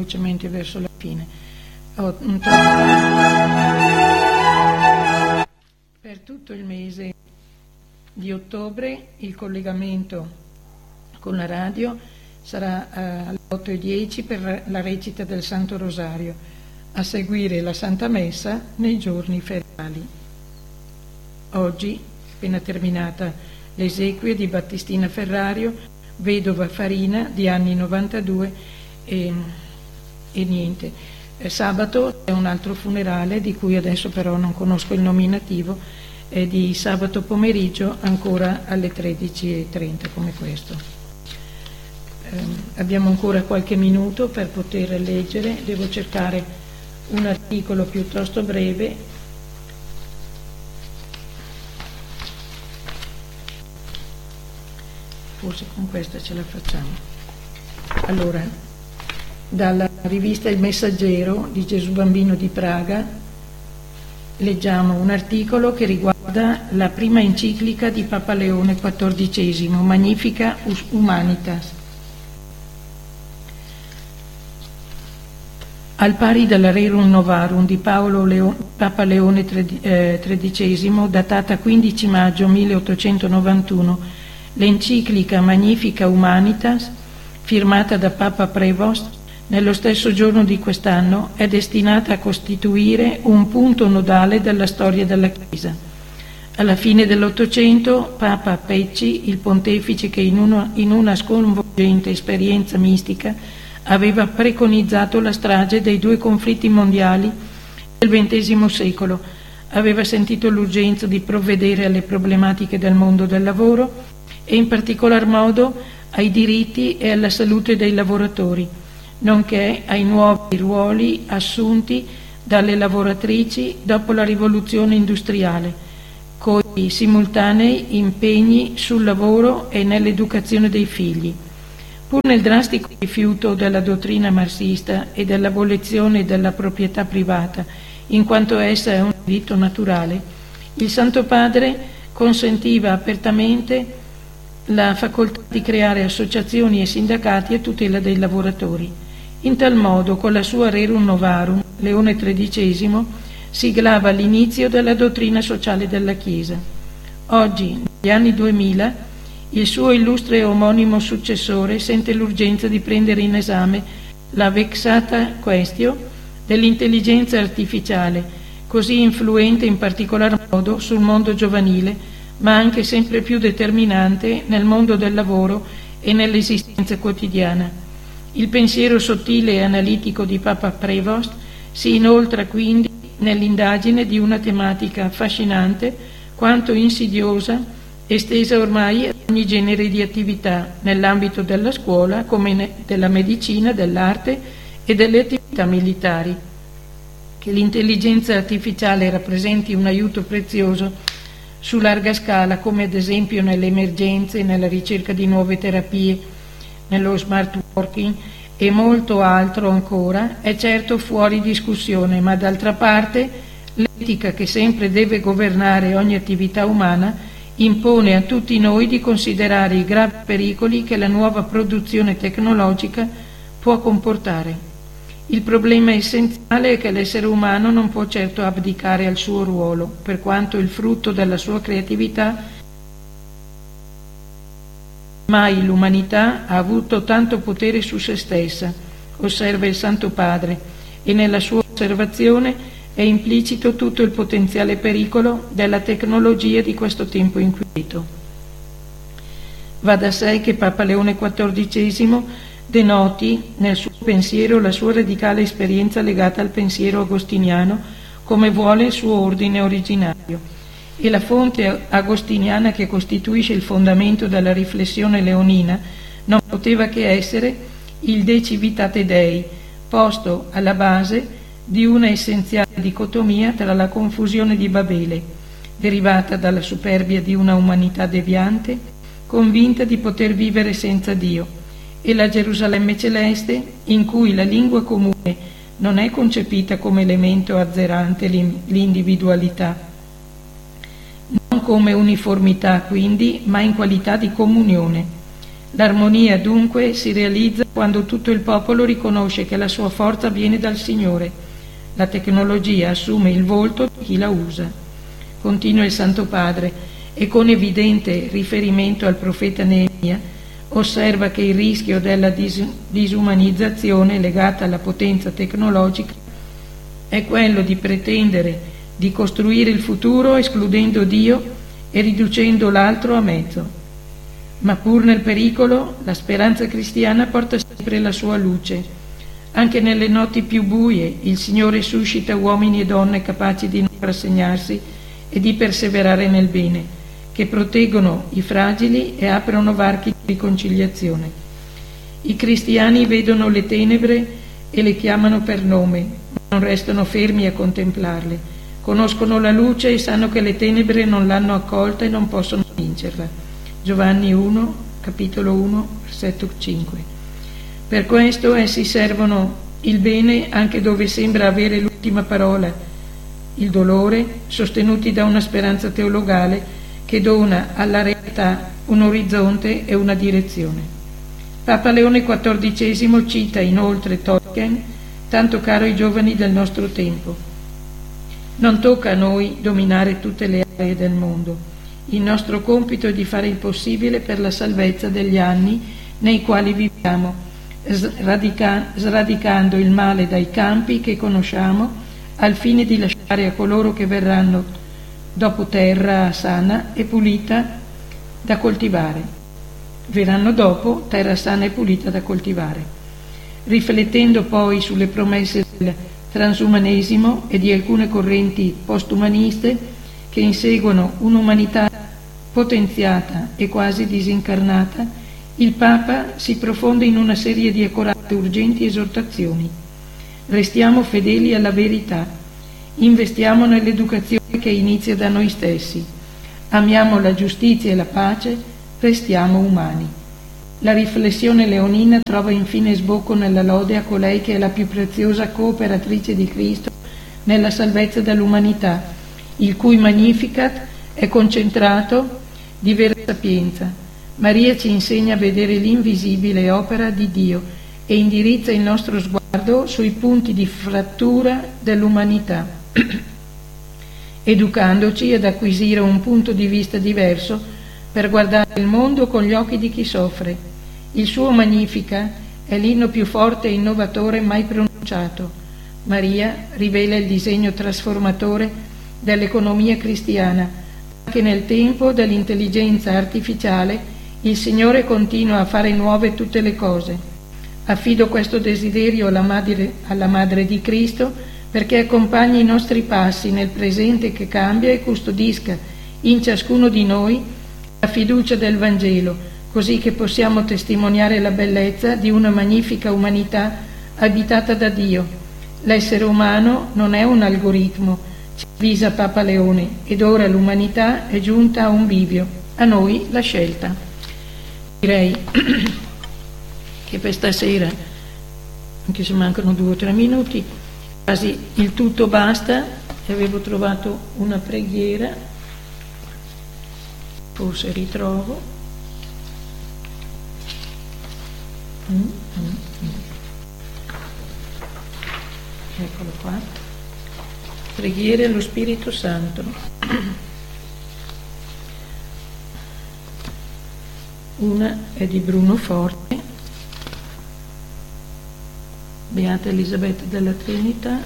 velocemente verso la fine. Per tutto il mese di ottobre il collegamento con la radio sarà alle 8:10 per la recita del Santo Rosario, a seguire la Santa Messa nei giorni feriali. Oggi, appena terminata l'esequie di Battistina Ferrario, vedova Farina, di anni 92, e niente. Sabato è un altro funerale, di cui adesso però non conosco il nominativo, è di sabato pomeriggio ancora alle 13:30 come questo. Abbiamo ancora qualche minuto per poter leggere, devo cercare un articolo piuttosto breve. Forse con questa ce la facciamo. Allora, dalla rivista Il Messaggero di Gesù Bambino di Praga leggiamo un articolo che riguarda la prima enciclica di Papa Leone XIV, Magnificat Humanitas. Al pari della Rerum Novarum di Papa Leone XIII, datata 15 maggio 1891, l'enciclica Magnificat Humanitas, firmata da Papa Prevost, nello stesso giorno di quest'anno, è destinata a costituire un punto nodale della storia della Chiesa. Alla fine dell'Ottocento, Papa Pecci, il pontefice che in una sconvolgente esperienza mistica aveva preconizzato la strage dei 2 conflitti mondiali del XX secolo, aveva sentito l'urgenza di provvedere alle problematiche del mondo del lavoro e in particolar modo ai diritti e alla salute dei lavoratori, nonché ai nuovi ruoli assunti dalle lavoratrici dopo la rivoluzione industriale, coi simultanei impegni sul lavoro e nell'educazione dei figli. Pur nel drastico rifiuto della dottrina marxista e dell'abolizione della proprietà privata, in quanto essa è un diritto naturale, il Santo Padre consentiva apertamente la facoltà di creare associazioni e sindacati a tutela dei lavoratori. In tal modo, con la sua Rerum Novarum, Leone XIII siglava l'inizio della dottrina sociale della Chiesa. Oggi, negli anni 2000, il suo illustre omonimo successore sente l'urgenza di prendere in esame la vexata questione dell'intelligenza artificiale, così influente in particolar modo sul mondo giovanile, ma anche sempre più determinante nel mondo del lavoro e nell'esistenza quotidiana. Il pensiero sottile e analitico di Papa Prevost si inoltra quindi nell'indagine di una tematica affascinante quanto insidiosa, estesa ormai a ogni genere di attività, nell'ambito della scuola come della medicina, dell'arte e delle attività militari. Che l'intelligenza artificiale rappresenti un aiuto prezioso su larga scala, come ad esempio nelle emergenze, nella ricerca di nuove terapie, nello smart working e molto altro ancora, è certo fuori discussione, ma d'altra parte l'etica che sempre deve governare ogni attività umana impone a tutti noi di considerare i gravi pericoli che la nuova produzione tecnologica può comportare. Il problema essenziale è che l'essere umano non può certo abdicare al suo ruolo, per quanto il frutto della sua creatività. Mai l'umanità ha avuto tanto potere su se stessa, osserva il Santo Padre, e nella sua osservazione è implicito tutto il potenziale pericolo della tecnologia di questo tempo inquieto. Va da sé che Papa Leone XIV denoti nel suo pensiero la sua radicale esperienza legata al pensiero agostiniano, come vuole il suo ordine originario, e la fonte agostiniana che costituisce il fondamento della riflessione leonina non poteva che essere il De Civitate Dei, posto alla base di una essenziale dicotomia tra la confusione di Babele, derivata dalla superbia di una umanità deviante, convinta di poter vivere senza Dio, e la Gerusalemme celeste, in cui la lingua comune non è concepita come elemento azzerante l'individualità, non come uniformità quindi, ma in qualità di comunione. L'armonia dunque si realizza quando tutto il popolo riconosce che la sua forza viene dal Signore. La tecnologia assume il volto di chi la usa. Continua il Santo Padre e con evidente riferimento al profeta Neemia osserva che il rischio della disumanizzazione legata alla potenza tecnologica è quello di pretendere di costruire il futuro escludendo Dio e riducendo l'altro a mezzo. Ma pur nel pericolo, la speranza cristiana porta sempre la sua luce. Anche nelle notti più buie, il Signore suscita uomini e donne capaci di non rassegnarsi e di perseverare nel bene, che proteggono i fragili e aprono varchi di riconciliazione. I cristiani vedono le tenebre e le chiamano per nome, ma non restano fermi a contemplarle. Conoscono la luce e sanno che le tenebre non l'hanno accolta e non possono vincerla. Giovanni 1, capitolo 1, versetto 5. Per questo essi servono il bene anche dove sembra avere l'ultima parola, il dolore, sostenuti da una speranza teologale che dona alla realtà un orizzonte e una direzione. Papa Leone XIV cita inoltre Tolkien, tanto caro ai giovani del nostro tempo. Non tocca a noi dominare tutte le aree del mondo. Il nostro compito è di fare il possibile per la salvezza degli anni nei quali viviamo, sradicando il male dai campi che conosciamo, al fine di lasciare a coloro che verranno dopo terra sana e pulita da coltivare. Verranno dopo terra sana e pulita da coltivare. Riflettendo poi sulle promesse del transumanesimo e di alcune correnti postumaniste che inseguono un'umanità potenziata e quasi disincarnata, il Papa si profonde in una serie di accorate urgenti esortazioni. Restiamo fedeli alla verità, investiamo nell'educazione che inizia da noi stessi, amiamo la giustizia e la pace, restiamo umani. La riflessione leonina trova infine sbocco nella lode a colei che è la più preziosa cooperatrice di Cristo nella salvezza dell'umanità, il cui Magnificat è concentrato di vera sapienza. Maria ci insegna a vedere l'invisibile opera di Dio e indirizza il nostro sguardo sui punti di frattura dell'umanità, educandoci ad acquisire un punto di vista diverso per guardare il mondo con gli occhi di chi soffre. Il suo Magnificat è l'inno più forte e innovatore mai pronunciato. Maria rivela il disegno trasformatore dell'economia cristiana. Anche nel tempo dell'intelligenza artificiale il Signore continua a fare nuove tutte le cose. Affido questo desiderio alla Madre di Cristo perché accompagni i nostri passi nel presente che cambia e custodisca in ciascuno di noi la fiducia del Vangelo, così che possiamo testimoniare la bellezza di una magnifica umanità abitata da Dio. L'essere umano non è un algoritmo, ci avvisa Papa Leone, ed ora l'umanità è giunta a un bivio. A noi la scelta. Direi che per stasera, anche se mancano 2 o 3 minuti, quasi il tutto basta. E avevo trovato una preghiera, forse ritrovo. Eccolo qua. Preghiere allo Spirito Santo. Una è di Bruno Forte, Beata Elisabetta della Trinità.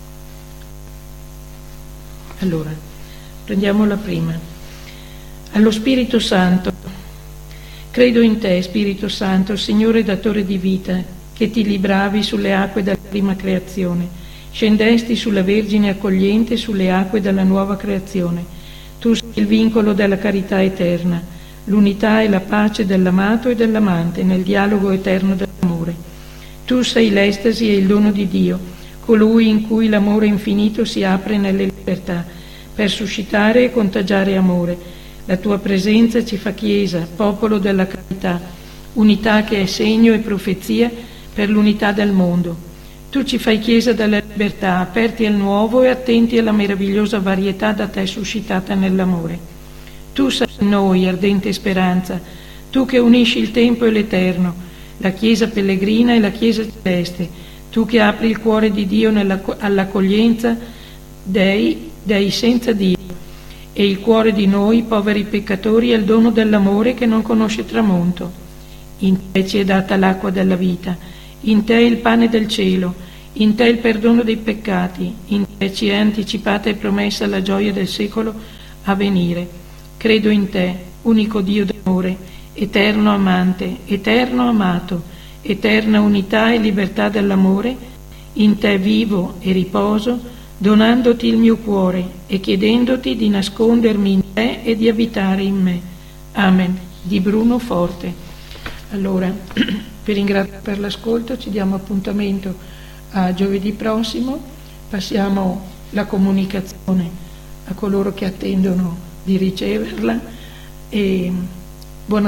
Allora, prendiamo la prima. Allo Spirito Santo. Credo in te, Spirito Santo, Signore datore di vita, che ti libravi sulle acque della prima creazione. Scendesti sulla Vergine accogliente sulle acque della nuova creazione. Tu sei il vincolo della carità eterna, l'unità e la pace dell'amato e dell'amante nel dialogo eterno dell'amore. Tu sei l'estasi e il dono di Dio, colui in cui l'amore infinito si apre nelle libertà, per suscitare e contagiare amore. La tua presenza ci fa Chiesa, popolo della carità, unità che è segno e profezia per l'unità del mondo. Tu ci fai Chiesa della libertà, aperti al nuovo e attenti alla meravigliosa varietà da te suscitata nell'amore. Tu sei in noi ardente speranza, Tu che unisci il tempo e l'eterno, la Chiesa pellegrina e la Chiesa celeste, tu che apri il cuore di Dio all'accoglienza dei senza Dio, e il cuore di noi, poveri peccatori, al dono dell'amore che non conosce tramonto. In te ci è data l'acqua della vita, in te il pane del cielo, in te il perdono dei peccati, in te ci è anticipata e promessa la gioia del secolo a venire. Credo in te, unico Dio d'amore, eterno amante, eterno amato, eterna unità e libertà dell'amore, in te vivo e riposo, donandoti il mio cuore e chiedendoti di nascondermi in te e di abitare in me. Amen. Di Bruno Forte. Allora, vi ringrazio per l'ascolto, ci diamo appuntamento a giovedì prossimo, passiamo la comunicazione a coloro che attendono di riceverla e